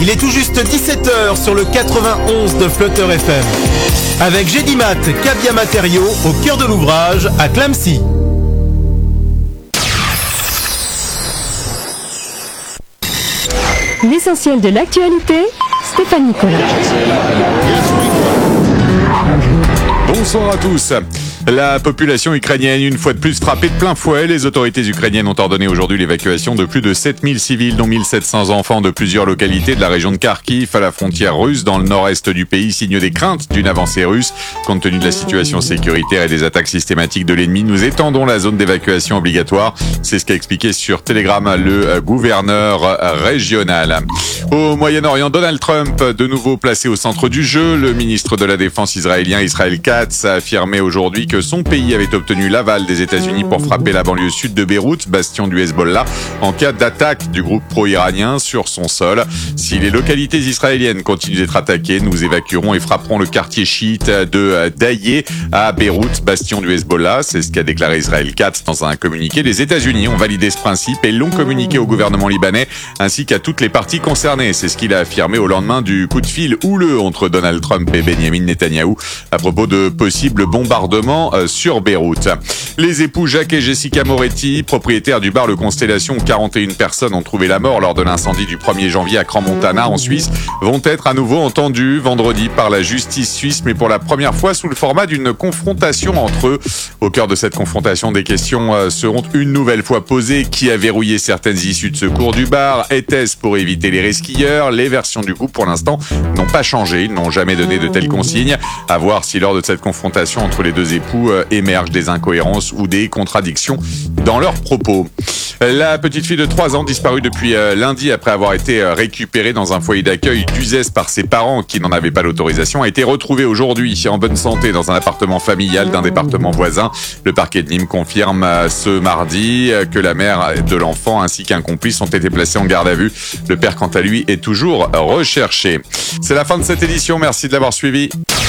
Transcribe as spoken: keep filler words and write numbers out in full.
Il est tout juste dix-sept heures sur le quatre-vingt-onze de Flutter F M. Avec Gédimat, Cabia Matériaux, au cœur de l'ouvrage, à Clamecy. L'essentiel de l'actualité, Stéphane Nicolas. Bonsoir à tous. La population ukrainienne, une fois de plus frappée de plein fouet, les autorités ukrainiennes ont ordonné aujourd'hui l'évacuation de plus de sept mille civils, dont mille sept cents enfants de plusieurs localités de la région de Kharkiv à la frontière russe dans le nord-est du pays, signe des craintes d'une avancée russe. Compte tenu de la situation sécuritaire et des attaques systématiques de l'ennemi, nous étendons la zone d'évacuation obligatoire. C'est ce qu'a expliqué sur Telegram le gouverneur régional. Au Moyen-Orient, Donald Trump, de nouveau placé au centre du jeu. Le ministre de la Défense israélien Israel Katz a affirmé aujourd'hui que son pays avait obtenu l'aval des États-Unis pour frapper la banlieue sud de Beyrouth, bastion du Hezbollah, en cas d'attaque du groupe pro-iranien sur son sol. Si les localités israéliennes continuent d'être attaquées, nous évacuerons et frapperons le quartier chiite de Daïeh à Beyrouth, bastion du Hezbollah. C'est ce qu'a déclaré Israel Katz dans un communiqué. Les États-Unis ont validé ce principe et l'ont communiqué au gouvernement libanais ainsi qu'à toutes les parties concernées. C'est ce qu'il a affirmé au lendemain du coup de fil houleux entre Donald Trump et Benjamin Netanyahou à propos de possibles bombardements sur Beyrouth. Les époux Jacques et Jessica Moretti, propriétaires du bar Le Constellation où quarante et une personnes ont trouvé la mort lors de l'incendie du premier janvier à Crans-Montana en Suisse, vont être à nouveau entendus vendredi par la justice suisse, mais pour la première fois sous le format d'une confrontation entre eux. Au cœur de cette confrontation, des questions seront une nouvelle fois posées. Qui a verrouillé certaines issues de secours du bar? Était-ce pour éviter les resquilleurs? Les versions du couple, pour l'instant, n'ont pas changé. Ils n'ont jamais donné de telles consignes. À voir si lors de cette confrontation entre les deux époux euh, émergent des incohérences ou des contradictions dans leurs propos. La petite fille de trois ans, disparue depuis euh, lundi après avoir été euh, récupérée dans un foyer d'accueil d'Uzès par ses parents qui n'en avaient pas l'autorisation, a été retrouvée aujourd'hui en bonne santé dans un appartement familial d'un département voisin. Le parquet de Nîmes confirme euh, ce mardi euh, que la mère de l'enfant ainsi qu'un complice ont été placés en garde à vue. Le père, quant à lui, est toujours recherché. C'est la fin de cette édition. Merci de l'avoir suivi.